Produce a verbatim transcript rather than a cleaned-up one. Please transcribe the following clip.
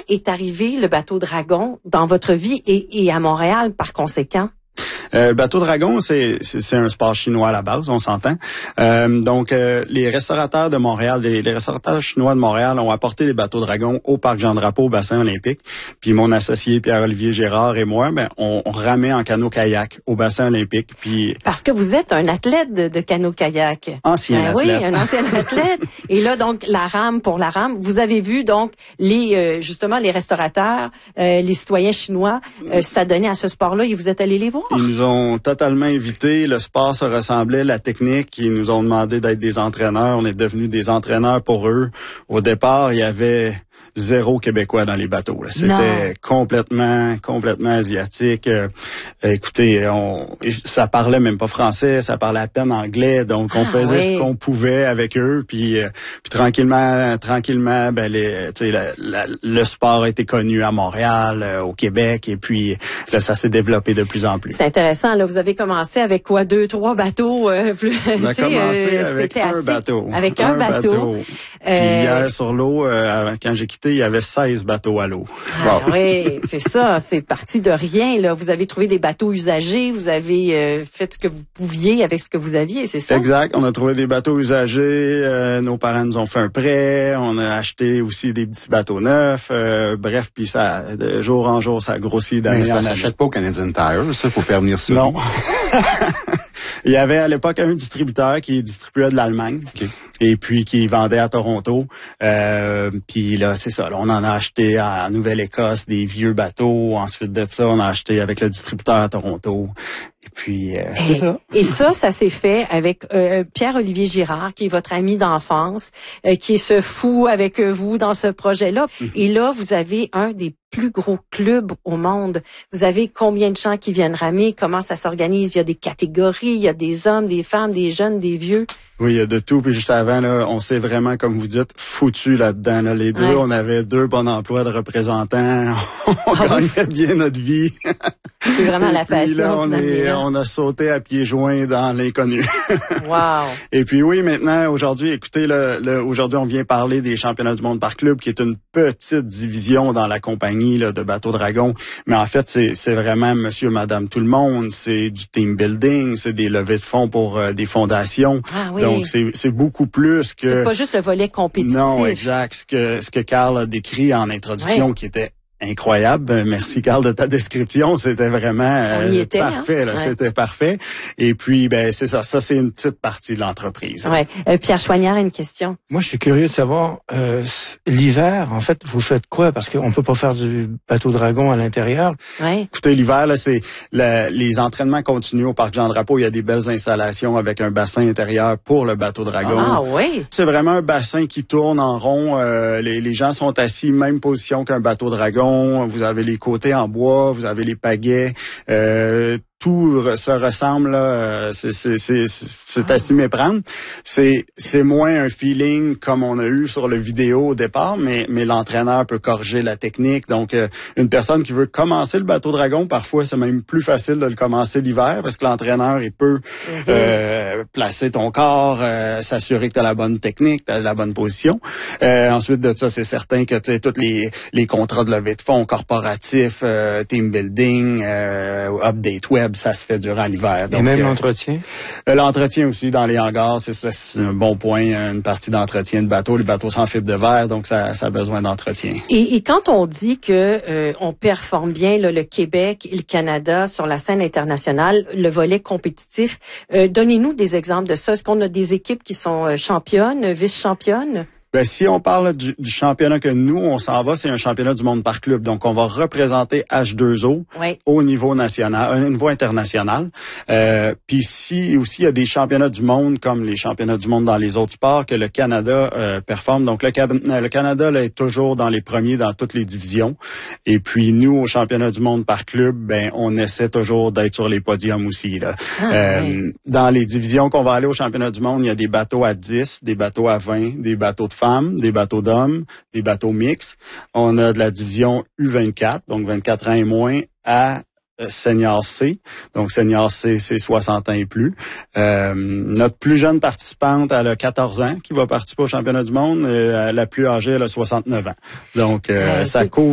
est arrivé le bateau Dragon dans votre vie et, et à Montréal par conséquent? Euh, le bateau Dragon, c'est, c'est, c'est un sport chinois à la base, on s'entend. Euh, donc, euh, les restaurateurs de Montréal, les, les restaurateurs chinois de Montréal ont apporté des bateaux Dragon au Parc Jean-Drapeau, au bassin olympique. Puis mon associé Pierre-Olivier Gérard et moi, ben, on, on ramait en canot-kayak au bassin olympique. Puis parce que vous êtes un athlète de, de canot-kayak. Ancien ben athlète. Oui, un ancien athlète. Et là, donc, la rame pour la rame. Vous avez vu, donc, les euh, justement, les restaurateurs, euh, les citoyens chinois euh, s'adonner à ce sport-là et vous êtes allés les voir? Ils nous ont totalement invités. Le sport se ressemblait, la technique. Ils nous ont demandé d'être des entraîneurs. On est devenus des entraîneurs pour eux. Au départ, il y avait zéro Québécois dans les bateaux. Là. C'était non. complètement, complètement asiatique. Euh, écoutez, on, ça parlait même pas français, ça parlait à peine anglais. Donc, on ah, faisait oui. ce qu'on pouvait avec eux. Puis, euh, puis tranquillement, tranquillement, ben les, tu sais, la, la, le sport a été connu à Montréal, euh, au Québec, et puis là, ça s'est développé de plus en plus. C'est intéressant. Là, vous avez commencé avec quoi, deux, trois bateaux euh, plus. On a commencé euh, avec un assez, bateau. Avec un, un bateau. bateau. Euh, puis hier sur l'eau, euh, quand j'ai quitté, il y avait seize bateaux à l'eau. Ah, wow. Oui, c'est ça. C'est parti de rien. Là, vous avez trouvé des bateaux usagés. Vous avez euh, fait ce que vous pouviez avec ce que vous aviez, c'est ça? Exact. On a trouvé des bateaux usagés. Euh, nos parents nous ont fait un prêt. On a acheté aussi des petits bateaux neufs. Euh, bref, puis ça, de jour en jour, ça grossit d'année en année. Mais ça s'achète pas au Canadian Tire, ça, pour faire venir ça. Non. Il y avait à l'époque un distributeur qui distribuait de l'Allemagne. Okay. Et puis qui vendait à Toronto. Euh, puis là, c'est ça. Là, on en a acheté à Nouvelle-Écosse des vieux bateaux. Ensuite de ça, on a acheté avec le distributeur à Toronto. Et puis, euh, et, c'est ça. Et ça, ça s'est fait avec euh, Pierre-Olivier Girard, qui est votre ami d'enfance, euh, qui est ce fou avec vous dans ce projet-là. Mm-hmm. Et là, vous avez un des plus gros clubs au monde. Vous avez combien de gens qui viennent ramer? Comment ça s'organise? Il y a des catégories, il y a des hommes, des femmes, des jeunes, des vieux. Oui, il y a de tout. Puis juste avant, là, on s'est vraiment, comme vous dites, foutu là-dedans. Là. Les deux, ouais. on avait deux bons emplois de représentants. On ah, gagnait oui. bien notre vie. C'est vraiment la passion. Là, on, que vous est, on a sauté à pieds joints dans l'inconnu. Wow. Et puis oui, maintenant, aujourd'hui, écoutez, le, le, aujourd'hui, on vient parler des championnats du monde par club, qui est une petite division dans la compagnie là, de Bateau Dragon. Mais en fait, c'est, c'est vraiment monsieur, madame, tout le monde. C'est du team building, c'est des levées de fonds pour euh, des fondations. Ah, oui. Donc, c'est, c'est beaucoup plus que... C'est pas juste le volet compétitif. Non, exact. Ce que, ce que Carl a décrit en introduction, oui. qui était incroyable. Merci, Carl, de ta description. C'était vraiment euh, était, parfait. Hein? Là. Ouais. C'était parfait. Et puis, ben c'est ça. Ça, c'est une petite partie de l'entreprise. Ouais. Euh, Pierre Chouanière a une question. Moi, je suis curieux de savoir, euh, l'hiver, en fait, vous faites quoi? Parce qu'on peut pas faire du bateau Dragon à l'intérieur. Ouais. Écoutez, l'hiver, là, c'est la, les entraînements continuent au Parc Jean-Drapeau. Il y a des belles installations avec un bassin intérieur pour le bateau Dragon. Ah oui? C'est vraiment un bassin qui tourne en rond. Euh, les, les gens sont assis, même position qu'un bateau Dragon. Vous avez les côtés en bois, vous avez les pagaies. Euh, tout se ressemble, là, c'est, c'est, c'est, c'est à s'y méprendre. C'est, c'est moins un feeling comme on a eu sur le vidéo au départ, mais, mais l'entraîneur peut corriger la technique. Donc, euh, une personne qui veut commencer le bateau Dragon, parfois, c'est même plus facile de le commencer l'hiver parce que l'entraîneur, il peut mm-hmm. euh, placer ton corps, euh, s'assurer que tu as la bonne technique, tu as la bonne position. Euh, ensuite de ça, c'est certain que tu as tous les, les contrats de levée de fonds corporatifs, euh, team building, euh, update web, ça se fait durant l'hiver. Donc, et même euh, l'entretien? Euh, l'entretien aussi dans les hangars, c'est ça, c'est un bon point, une partie d'entretien de bateau. Les bateaux sont en fibre de verre, donc ça, ça a besoin d'entretien. Et, et quand on dit que euh, on performe bien là, le Québec et le Canada sur la scène internationale, le volet compétitif, euh, donnez-nous des exemples de ça. Est-ce qu'on a des équipes qui sont euh, championnes, vice-championnes? Ben, si on parle du, du championnat que nous, on s'en va, c'est un championnat du monde par club. Donc, on va représenter H deux O oui. au niveau national, au niveau international. Euh, Puis si aussi, il y a des championnats du monde, comme les championnats du monde dans les autres sports, que le Canada euh, performe. Donc, le, le Canada là, est toujours dans les premiers dans toutes les divisions. Et puis, nous, au championnat du monde par club, ben on essaie toujours d'être sur les podiums aussi. Là. Ah, euh, oui. Dans les divisions qu'on va aller au championnat du monde, il y a des bateaux à dix, des bateaux à vingt, des bateaux de femmes, des bateaux d'hommes, des bateaux mixtes. On a de la division U vingt-quatre, donc vingt-quatre ans et moins, à Senior C. Donc, Senior C, c'est soixante ans et plus. Euh, notre plus jeune participante, elle a quatorze ans, qui va participer au championnat du monde. Euh, la plus âgée, elle a soixante-neuf ans. Donc, euh, euh, ça couvre